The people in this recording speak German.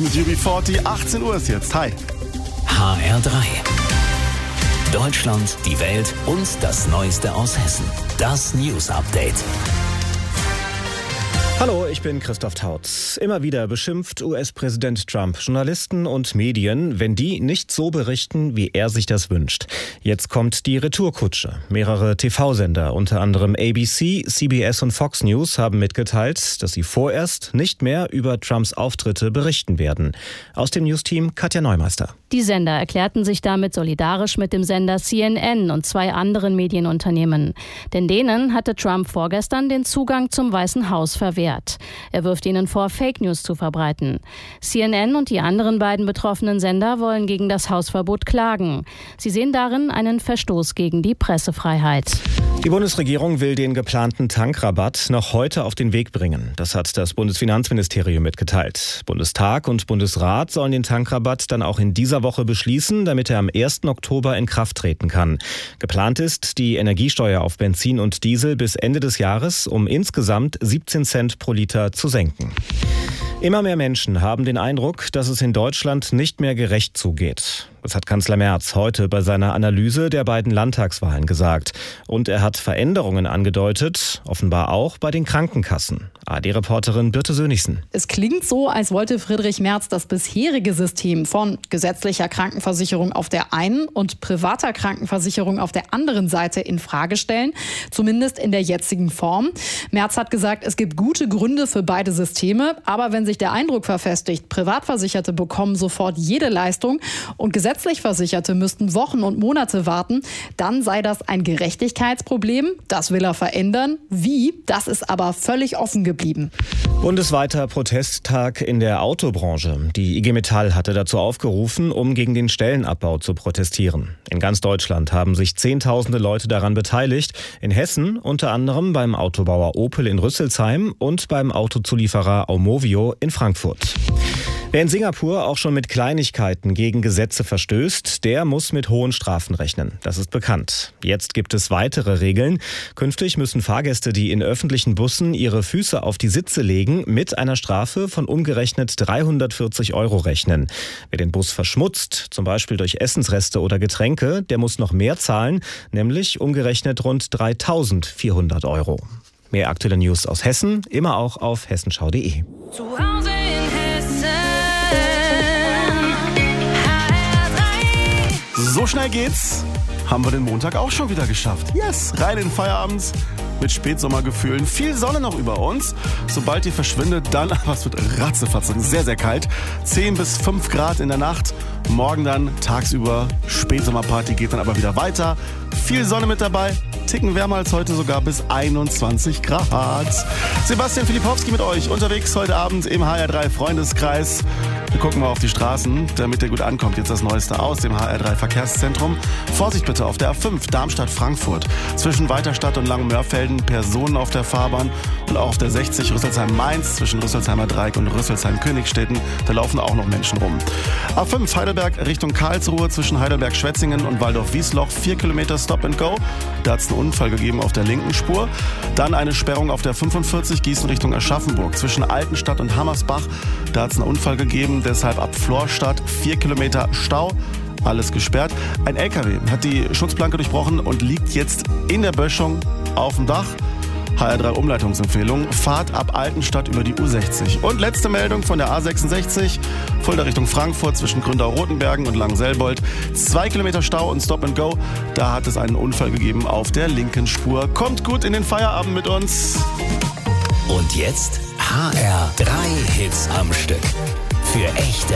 mit UB40. 18 Uhr ist jetzt. Hi. HR3. Deutschland, die Welt und das Neueste aus Hessen. Das News Update. Hallo, ich bin Christoph Tautz. Immer wieder beschimpft US-Präsident Trump Journalisten und Medien, wenn die nicht so berichten, wie er sich das wünscht. Jetzt kommt die Retourkutsche. Mehrere TV-Sender, unter anderem ABC, CBS und Fox News, haben mitgeteilt, dass sie vorerst nicht mehr über Trumps Auftritte berichten werden. Aus dem News-Team Katja Neumeister. Die Sender erklärten sich damit solidarisch mit dem Sender CNN und 2 anderen Medienunternehmen. Denn denen hatte Trump vorgestern den Zugang zum Weißen Haus verwehrt. Er wirft ihnen vor, Fake News zu verbreiten. CNN und die anderen beiden betroffenen Sender wollen gegen das Hausverbot klagen. Sie sehen darin einen Verstoß gegen die Pressefreiheit. Die Bundesregierung will den geplanten Tankrabatt noch heute auf den Weg bringen. Das hat das Bundesfinanzministerium mitgeteilt. Bundestag und Bundesrat sollen den Tankrabatt dann auch in dieser Woche beschließen, damit er am 1. Oktober in Kraft treten kann. Geplant ist, die Energiesteuer auf Benzin und Diesel bis Ende des Jahres um insgesamt 17 Cent pro Liter zu senken. Immer mehr Menschen haben den Eindruck, dass es in Deutschland nicht mehr gerecht zugeht. Das hat Kanzler Merz heute bei seiner Analyse der beiden Landtagswahlen gesagt. Und er hat Veränderungen angedeutet, offenbar auch bei den Krankenkassen. ARD-Reporterin Birte Sönnigsen. Es klingt so, als wollte Friedrich Merz das bisherige System von gesetzlicher Krankenversicherung auf der einen und privater Krankenversicherung auf der anderen Seite in Frage stellen, zumindest in der jetzigen Form. Merz hat gesagt, es gibt gute Gründe für beide Systeme, aber wenn sich der Eindruck verfestigt, Privatversicherte bekommen sofort jede Leistung und gesetzlich Versicherte müssten Wochen und Monate warten, dann sei das ein Gerechtigkeitsproblem. Das will er verändern. Wie? Das ist aber völlig offen geblieben. Bundesweiter Protesttag in der Autobranche. Die IG Metall hatte dazu aufgerufen, um gegen den Stellenabbau zu protestieren. In ganz Deutschland haben sich Zehntausende Leute daran beteiligt. In Hessen unter anderem beim Autobauer Opel in Rüsselsheim und beim Autozulieferer Aumovio in Frankfurt. Wer in Singapur auch schon mit Kleinigkeiten gegen Gesetze verstößt, der muss mit hohen Strafen rechnen. Das ist bekannt. Jetzt gibt es weitere Regeln. Künftig müssen Fahrgäste, die in öffentlichen Bussen ihre Füße auf die Sitze legen, mit einer Strafe von umgerechnet 340 € rechnen. Wer den Bus verschmutzt, zum Beispiel durch Essensreste oder Getränke, der muss noch mehr zahlen, nämlich umgerechnet rund 3.400 €. Mehr aktuelle News aus Hessen, immer auch auf hessenschau.de. Zu Hause in Hessen. So schnell geht's. Haben wir den Montag auch schon wieder geschafft. Yes, rein in den Feierabend mit Spätsommergefühlen. Viel Sonne noch über uns. Sobald die verschwindet, dann, aber es wird ratzefatze, sehr, sehr kalt. 10 bis 5 Grad in der Nacht. Morgen dann tagsüber Spätsommerparty, geht dann aber wieder weiter. Viel Sonne mit dabei. Ticken wärmer als heute, sogar bis 21 Grad. Sebastian Filipowski mit euch unterwegs heute Abend im HR3 Freundeskreis. Wir gucken mal auf die Straßen, damit ihr gut ankommt. Jetzt das Neueste aus dem HR3 Verkehrszentrum. Vorsicht bitte auf der A5 Darmstadt-Frankfurt. Zwischen Weiterstadt und Langenmörfelden Personen auf der Fahrbahn und auch auf der 60 Rüsselsheim-Mainz zwischen Rüsselsheimer Dreieck und Rüsselsheim-Königstetten. Da laufen auch noch Menschen rum. A5 Heidelberg Richtung Karlsruhe zwischen Heidelberg-Schwetzingen und Waldorf-Wiesloch 4 Kilometer Stop and Go. Da hat es einen Unfall gegeben auf der linken Spur. Dann eine Sperrung auf der 45 Gießen Richtung Aschaffenburg zwischen Altenstadt und Hammersbach. Da hat es einen Unfall gegeben, deshalb ab Florstadt 4 Kilometer Stau. Alles gesperrt. Ein LKW hat die Schutzplanke durchbrochen und liegt jetzt in der Böschung auf dem Dach. HR3 Umleitungsempfehlung. Fahrt ab Altenstadt über die U60. Und letzte Meldung von der A66. Fulda Richtung Frankfurt zwischen Gründau-Rotenbergen und Langenselbold. 2 Kilometer Stau und Stop and Go. Da hat es einen Unfall gegeben auf der linken Spur. Kommt gut in den Feierabend mit uns. Und jetzt HR3 Hits am Stück. Für echte